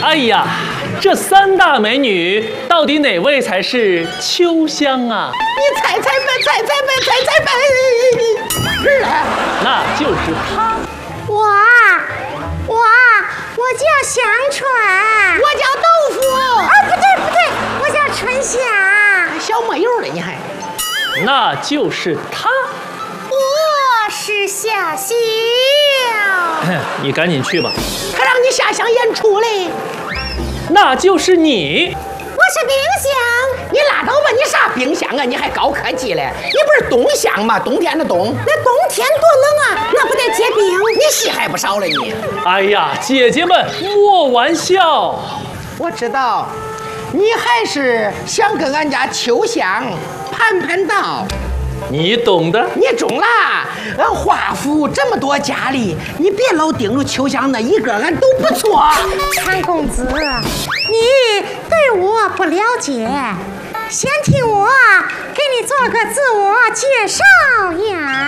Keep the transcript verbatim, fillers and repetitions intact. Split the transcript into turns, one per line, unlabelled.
哎呀，这三大美女到底哪位才是秋香啊？
你猜猜呗，猜猜呗，猜猜呗。是啊，
那就是她。
我我我叫香川，
我叫豆腐。
啊，不对不对，我叫春香。
小没用了，你还？
那就是她。
我是小香。
你赶紧去吧。
他让你下乡演出嘞。
那就是你。
我是冰箱。
你拉倒吧，你啥冰箱啊？你还高科技嘞？你不是冬箱吗？冬天的冬。
那冬天多冷啊，那不得结冰？
你戏还不少了你。
哎呀，姐姐们莫玩笑。
我知道，你还是想跟俺家秋香盘盘道。
你懂的。
你中了。俺华府这么多佳丽，你别老盯着秋香那一个，俺都不错。
潘公子，你对我不了解，先听我给你做个自我介绍呀。